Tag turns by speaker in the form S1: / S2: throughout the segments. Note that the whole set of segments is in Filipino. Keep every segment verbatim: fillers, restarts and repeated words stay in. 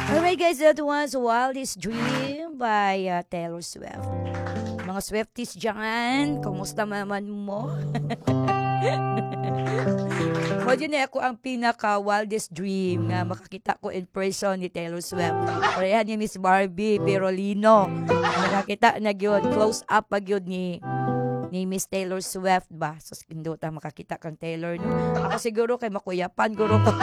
S1: Alright guys, that was Wildest Dream by uh, Taylor Swift. Mga Swifties dyan, kumusta naman mo? Mo din ako ang pinaka wildest dream nga makakita ko in person ni Taylor Swift. Pareha ni Miss Barbie Perolino. Nakakita na gyud, close up pa gyud ni ni Miss Taylor Swift ba. So indot ta makakita kang Taylor no. Ako siguro kay makuyapan guro ko.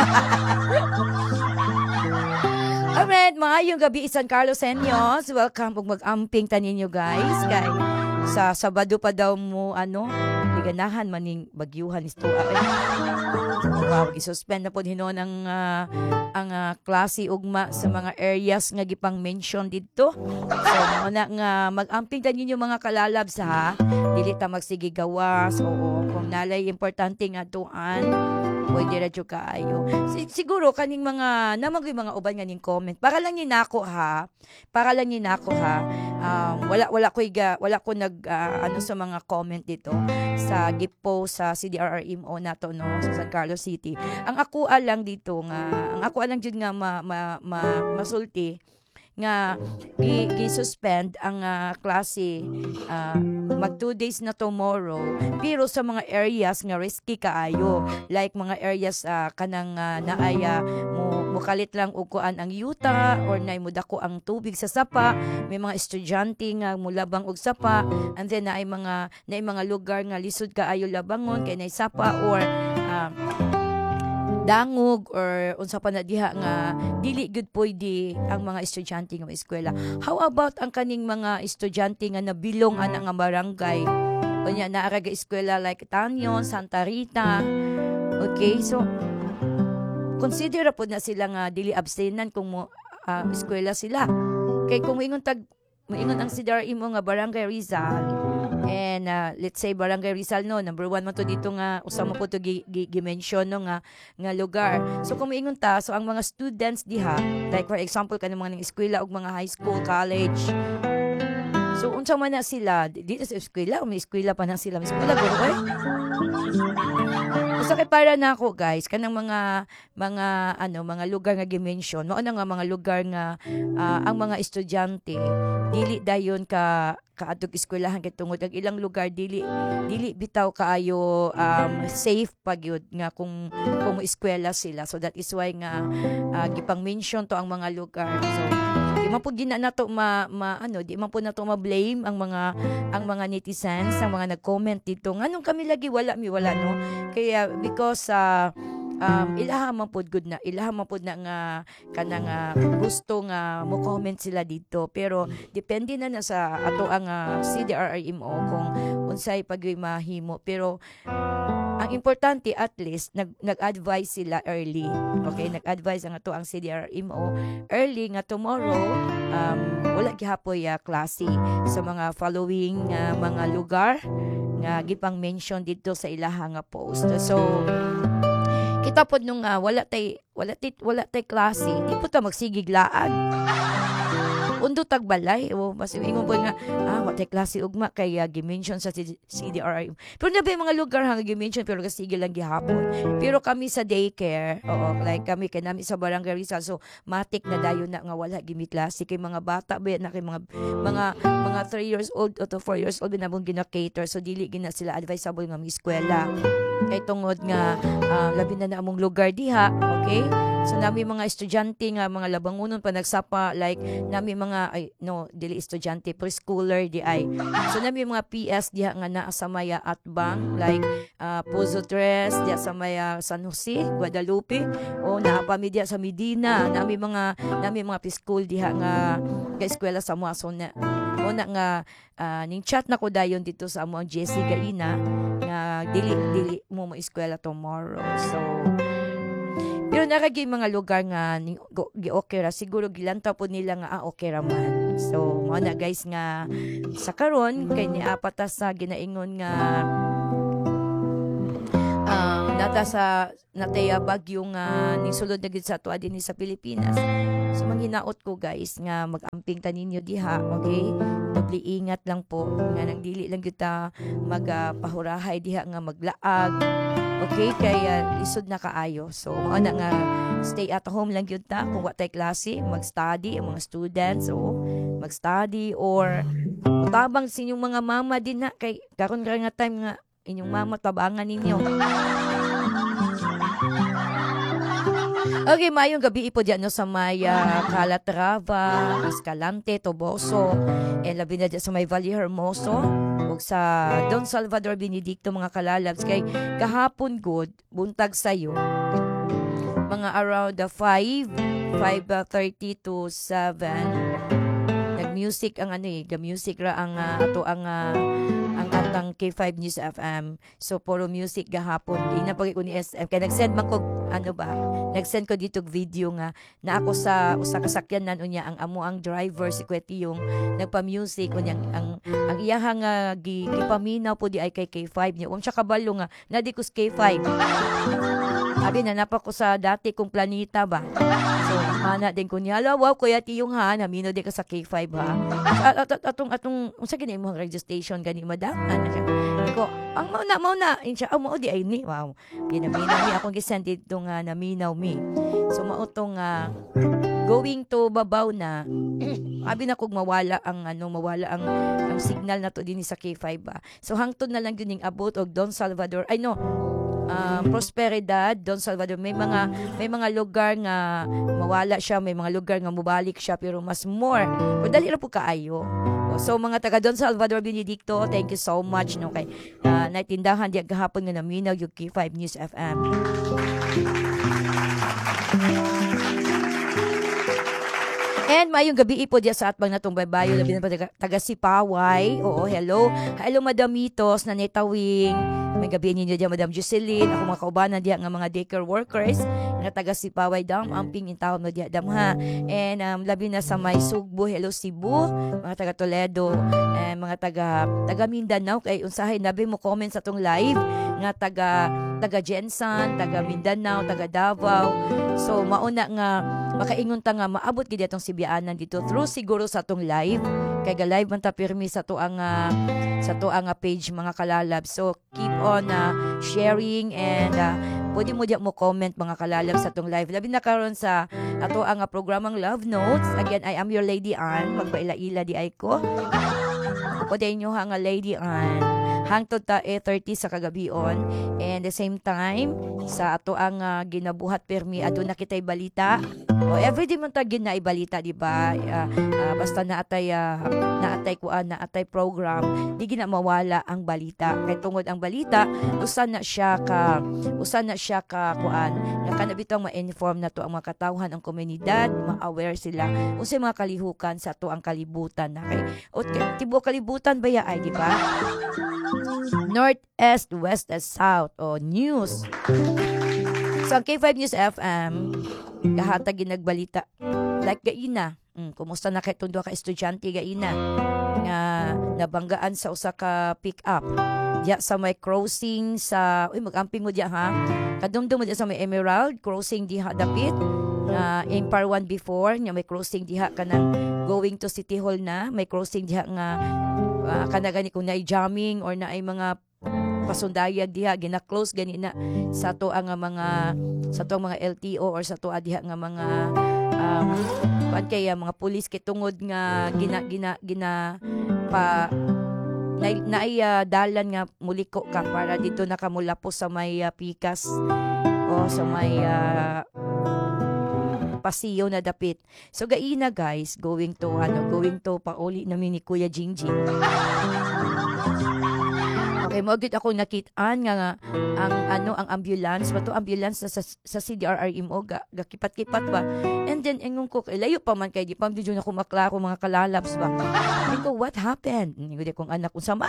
S1: Alright, maayong gabi San Carlos Senyos. Welcome ug mag-amping tanin nyo guys. Kay sa Sabado pa daw mo ano, liganahan maning bagyuhan isto ay. Wow, gisuspend na pod hinon ang uh, ang uh, klase ugma sa mga areas nga gipang mention didto. So mao na nga mag-amping tanin nyo mga kalalabs ha. Dili ta magsige gawas. Oo, kung nalay importante nga tuan pwede ra jud kaayo. Siguro kaning mga namang mga uban nga ning comment. Para lang ni nako ha. Para lang ni nako ha. Um, wala wala ko iga, wala ko nag uh, ano sa mga comment dito sa gipo sa C D R R M O nato no sa San Carlos City. Ang ako lang dito nga, ang ako lang jud nga ma, ma, ma masulti nga gi, gi suspend ang uh, klase uh, mag two days na tomorrow pero sa mga areas nga risky kaayo like mga areas uh, kanang uh, naaya mo mukalit lang og kuan ang yuta or nay mudako ang tubig sa sapa, may mga estudyante nga mulabang og sapa, and then naay mga naay mga lugar nga lisod kaayo labangon kay nay sapa or uh, dangog or unsa pa na diha nga dili gud pwede ang mga estudyante nga eskwela. How about ang kaning mga estudyante nga nabilong ana nga barangay? Unya naa ra eskwela like Tanyon, Santa Rita. Okay, so consider pod na sila nga dili abstenan kung mo uh, eskwela sila. Kay kung ingon tag moingon ang C D R imo nga Barangay Rizal and uh, let's say Barangay Rizal no number one man to dito nga usa mo po to gi-mention no nga nga lugar. So kung moingon ta so ang mga students diha like for example kanang mga ning eskwela ug mga high school, college. So unsa man na sila dito sa eskwela o may eskwela pa na sila, may eskwela guro eh. So kay para na ako guys kanang mga mga ano mga lugar nga gi-mention mao na nga mga lugar nga uh, ang mga estudyante dili dayon ka kaadtog eskwelahan kay tungod ang ilang lugar dili dili bitaw kaayo um, safe pag yun nga kung kung eskwela sila, so that is why nga uh, gipang mention to ang mga lugar. So di man pud gina nato ma, ma ano di man pud nato ma-blame ang mga ang mga netizens ang mga nag-comment dito nganong kami lagi wala mi wala no kaya because uh, um, ilaha man pod good na ilaha man pod na nga kanang uh, gusto nga mo comment sila dito pero depende na na sa ato ang uh, C D R R M O kung unsay pagyoy mahimo pero ang importante at least nag nag-advise sila early. Okay, nag-advise ang ato ang C D R M O early nga tomorrow um, wala gihapoy uh, klase sa mga following uh, mga lugar nga gipang mention dito sa ilaha nga post. So kita pod nung uh, wala tay wala tay wala tay klase di po ta magsigiglaan undo tagbalay o mas ingon po nga ah wa tay klase ugma kay uh, gi-mention sa C D R M pero nabi mga lugar nga gi-mention pero sige lang gihapon pero kami sa daycare oo like kami kay nami sa Barangay Rizal so matik na dayon na nga wala gimi klase kay mga bata ba na kay mga mga mga three years old o to four years old binabong gina-cater so dili gina sila advisable nga mi eskwela kay tungod nga uh, labi na na among lugar diha. Okay, so nami mga estudyante nga mga labangunon pa nagsapa like nami mga ay no dili estudyante preschooler di ay so nami mga P S diha nga naa sa maya Atbang like uh, Pozo Tres diha sa maya San Jose Guadalupe o naa pa mi diha sa Medina nami mga nami mga preschool diha nga ga eskwela sa mga so na una nga uh, ning chat na ko dayon dito sa amo ang Jessie Gaina nga dili dili mo mo eskwela tomorrow. So pero nakagi mga lugar nga ni gi okay ra siguro gilanta po nila nga ah okay ra man. So mo na guys nga sa karon kay ni apat sa ginaingon nga um, not ta sa natay bagyo nga ning sulod na gid sa ato dinhi sa Pilipinas. So manghinaot ko guys nga mag-amping ta ninyo diha, okay? Doble ingat lang po nga nang dili lang gyud ta magpahurahay diha nga maglaag. Okay, kaya lisod na kaayo. So mao na nga stay at home lang gyud ta kung wa tay klase, mag-study ang mga students o mag-study or tabang sa inyong mga mama din na kay karon nga time nga inyong mama tabangan ninyo. Okay, mayong gabi po dyan no, sa may uh, Calatrava, Escalante, Toboso, eh labi na dyan sa may Valle Hermoso, o sa Don Salvador Benedicto mga kalalabs. Kay kahapon good, buntag sayo, mga around the five, five thirty to seven, nag-music ang ano eh, ga-music ra ang uh, ato ang uh, ang atang K five News F M. So puro music gahapon. Inapagi ko ni S M kay nag-send man ko ano ba? Nag-send ko dito video nga na ako sa usa ka sakyanan unya ang amo ang driver si Kweti yung nagpa-music unya ang ang iyahang uh, gi, gipaminaw po di ay kay K five niya. Um siya kabalo nga na di ko K five. Abi na napa ko sa dati kong planeta ba. So ana din ko niya, wow kuya tiyong ha, namino di ka sa K five ha. At, at, atong atong unsa gini mo registration gani madam? Ano siya? Ko, ang mauna mauna insya ang mao di ay ni. Wow. Ginaminaw mi akong gisend dito nga naminaw mi. So mao tong uh, going to babaw na abi na kog mawala ang ano mawala ang ang signal na to dinhi sa K five ba. So hangtod na lang gyud ning abot og Don Salvador. Ay no. Uh, Prosperidad, Don Salvador, may mga may mga lugar nga mawala siya, may mga lugar nga mubalik siya pero mas more. Pero dali ra po kaayo. So mga taga Don Salvador Benedicto, thank you so much no kay uh, naitindahan di gahapon nga naminaw yung K five News F M. And mayong gabi po diya sa atbang natong baybayo labi na taga, taga Sipaway. Oo, hello. Hello Madam Mitos na netawing. May gabi ninyo diya Madam Jocelyn, ako mga kaubanan diya nga mga daycare workers nga taga Sipaway dam, amping intawon mo diya dam ha. And um, labi na sa may Sugbo, hello Cebu, mga taga Toledo, eh, mga taga taga Mindanao kay unsahay nabi mo comment sa tong live nga taga taga Jensan, taga Mindanao, taga Davao. So mauna nga makaingon ta nga maabot gid atong Sibianan dito through siguro sa atong live kay ga live man ta pirmi sa to ang uh, sa to ang uh, page mga kalalab. So keep on uh, sharing and uh, pwede mo diya mo comment mga kalalab sa tong live. Labi na karon sa ato ang uh, programang Love Notes. Again, I am your Lady Ann. Magpaila-ila di ay ko. Pwede nyo ha nga Lady Ann. Hangtod ta eight thirty sa kagabion. And the same time, sa ato ang uh, ginabuhat permi, aduna kitay balita. O everyday man ta gina balita, di ba? Uh, uh, basta naatay uh, naatay kuan, naatay program, di gina mawala ang balita. Kay tungod ang balita, usan na siya ka usan na siya ka kuan, nga kanabitong ma-inform na to ang mga katawhan ang komunidad, ma-aware sila unsay mga kalihukan sa to ang kalibutan na kay o tibuok kalibutan ba ya ay, di ba? North, East, West, and South o news. So ang K five News F M kahatag ginagbalita like gaina. Mm, kumusta na kay tundo ka estudyante gaina nga nabanggaan sa usa ka pick up diya sa may crossing sa uy magamping mo diya ha. Kadumdum mo diya sa may Emerald crossing diha dapit nga uh, Empire one before nya may crossing diha kanang going to City Hall na may crossing diha nga uh, kana gani kung naay jamming or naay mga pasundayag diha gina-close gani na sa to ang mga sa to mga L T O or sa to diha nga mga um kuan kay mga pulis kay tungod nga gina gina gina pa na, na ay uh, dalan nga muliko ka para dito nakamulapos sa may uh, Pikas o sa may uh, pasiyo na dapit. So gaina guys, going to ano, going to pauli namin ni Kuya Jingjing. Okay, mo gid ako nakitaan nga, nga ang ano ang ambulance, bato ambulance na sa, sa C D R R M O ga, ga kipat-kipat ba. And then ingon ko kay layo pa man kay di pa medyo na ko maklaro mga kalalabs ba. Sabi ko, what happened? Ingon di kong anak ko sama.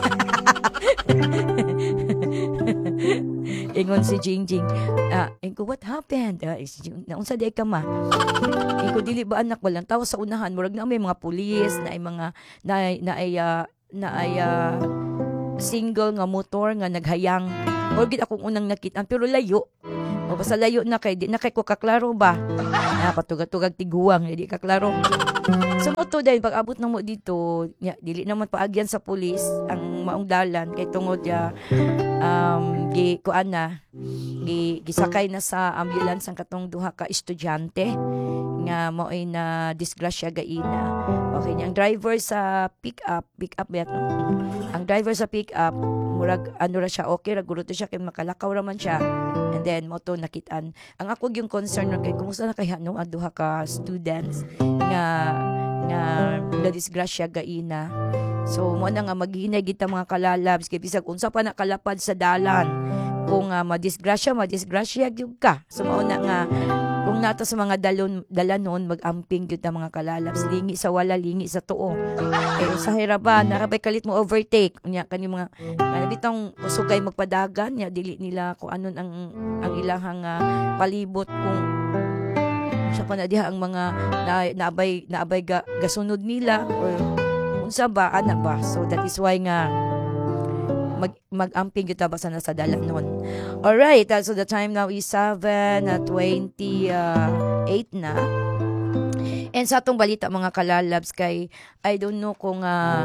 S1: Ingon si Jingjing. Ah, ingon ko, what happened? Ah, naunsa day ka ma? Ingon ko, dili ba anak walang tawo sa unahan murag na may mga pulis na ay mga na na ay uh, na ay uh, single nga motor nga naghayang o Or gid akong unang nakita pero layo. O basta layo na kay di na kay ko kaklaro ba. Ah, patugag-tugag tiguang di kaklaro. So mo to dahil pag abot na mo dito, ya, dili naman paagyan sa pulis ang maong dalan kay tungod ya um gi kuan na gi gisakay na sa ambulance ang katong duha ka estudyante nga mao'y na disgrasya gaina. Okay, ang driver sa pick up, pick up ba no? Ang driver sa pick up murag ano ra siya okay ra guro to siya kay makalakaw ra man siya. And then mo to nakitaan. Ang ako yung concern kay kumusta na kaya no ang duha ka students nga nga na disgrasya gaina. So mo na nga maghinay kita mga kalalabs kay bisag unsa pa na kalapad sa dalan. Kung uh, madisgrasya, madisgrasya gyud ka. So mao na nga kung nato sa mga dalon dalanon mag-amping gyud ang mga kalalabs lingi sa wala lingi sa tuo. Eh sa hiraba narabay kalit mo overtake unya kani mga uh, bitong usugay magpadagan nya dili nila kung anon ang ang ilahang uh, palibot kung sa pa na diha ang mga na, naabay naabay ga, gasunod nila or unsa ba ana ba. So that is why nga mag mag-amping gyud ta basa na sa dalan nun. Alright, uh, so the time now is seven twenty-eight na. And sa atong balita mga kalalabs kay I don't know kung uh,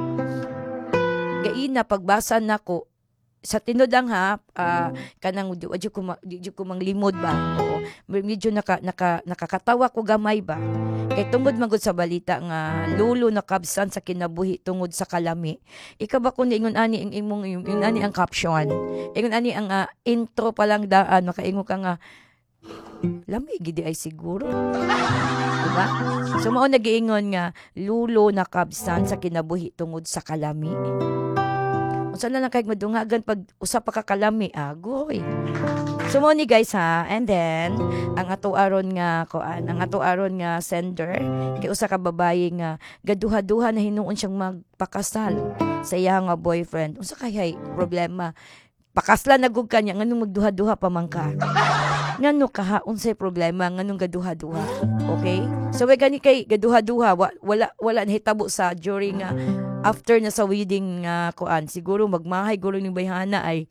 S1: gaina pagbasa nako sa tinod lang ha uh, kanang di ko di ko manglimod ba. Oo, medyo naka, naka nakakatawa ko gamay ba. Kay tungod magud sa balita nga lulo na kabsan sa kinabuhi tungod sa kalami. Ikaw ba kun ingon ani ang imong ingon ani ang caption. Ingon ani ang uh, intro pa lang daan makaingon ka nga lami gidi ay siguro. Diba? So mao nagiingon nga lulo na kabsan sa kinabuhi tungod sa kalami. Unsa na lang kay madungagan pag usa pa ka kalami agoy. So mo ni guys ha, and then ang ato aron nga kuan, ang ato aron nga sender kay usa ka babaye nga gaduha-duha na hinuon siyang magpakasal sa iya nga boyfriend. Unsa kay problema? Pakasla na gug kanya nganong magduha-duha pa man ka. Ngano ka ha unsay problema nganong gaduha-duha? Okay? So way gani kay gaduha-duha wa, wala wala nahitabo sa during nga after na sa wedding nga uh, kuan siguro magmahay gulo ning bayhana ay.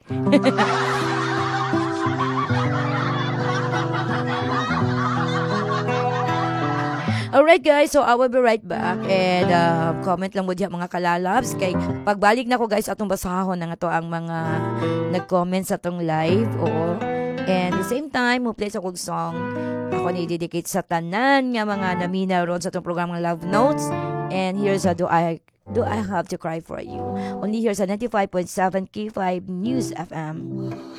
S1: Alright guys, so I will be right back and uh, comment lang mo diha mga kalalabs kay pagbalik na ko guys atong basahon na nga to ang mga nag-comment sa atong live. Oo. And at the same time, mo play sa kong song ako ni-dedicate sa tanan nga mga namina ron sa atong program ng Love Notes. And here's a Do I Do I Have to Cry for You? Only here sa ninety-five point seven K five News F M.